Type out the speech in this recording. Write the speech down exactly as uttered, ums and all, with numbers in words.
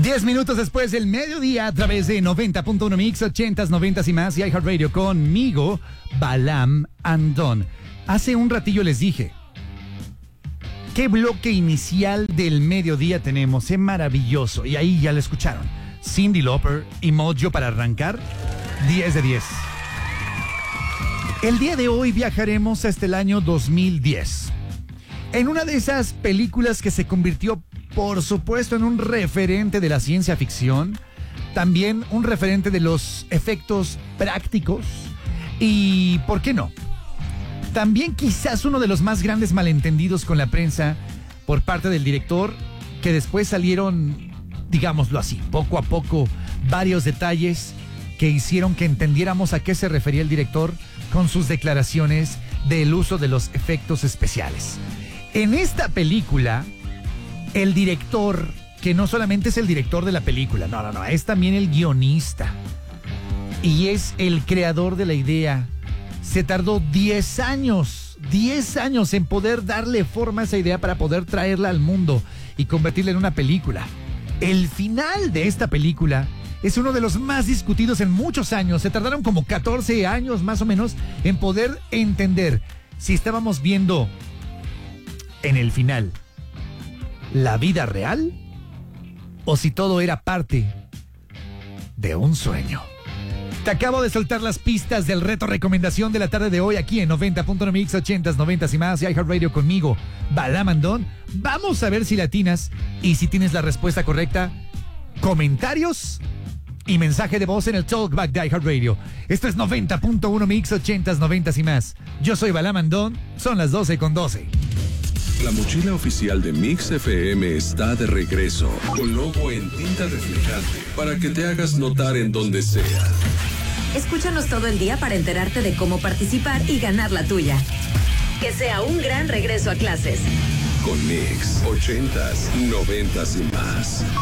Diez minutos después del mediodía a través de noventa punto uno Mix, ochentas, noventas y más y iHeartRadio conmigo, Balam Andón. Hace un ratillo les dije, ¿qué bloque inicial del mediodía tenemos? Es maravilloso. Y ahí ya lo escucharon. Cyndi Lauper y Mojo para arrancar, diez de diez. El día de hoy viajaremos hasta el año dos mil diez. En una de esas películas que se convirtió, por supuesto, en un referente de la ciencia ficción, también un referente de los efectos prácticos y, ¿por qué no?, también quizás uno de los más grandes malentendidos con la prensa por parte del director, que después salieron, digámoslo así, poco a poco, varios detalles que hicieron que entendiéramos a qué se refería el director con sus declaraciones del uso de los efectos especiales. En esta película, el director, que no solamente es el director de la película, no, no, no, es también el guionista y es el creador de la idea. Se tardó diez años, diez años en poder darle forma a esa idea para poder traerla al mundo y convertirla en una película. El final de esta película es uno de los más discutidos en muchos años. Se tardaron como catorce años más o menos en poder entender si estábamos viendo en el final la vida real o si todo era parte de un sueño. Te acabo de soltar las pistas del reto recomendación de la tarde de hoy aquí en noventa punto uno Mix, ochentas, noventas y más y iHeartRadio conmigo, Balam Andón. Vamos a ver si latinas y si tienes la respuesta correcta. Comentarios y mensaje de voz en el Talkback de iHeartRadio. Esto es noventa punto uno Mix, ochentas, noventas y más. Yo soy Balam Andón, son las doce con doce. La mochila oficial de Mix F M está de regreso, con logo en tinta reflejante, para que te hagas notar en donde sea. Escúchanos todo el día para enterarte de cómo participar y ganar la tuya. Que sea un gran regreso a clases. Con Mix, ochentas, noventas y más.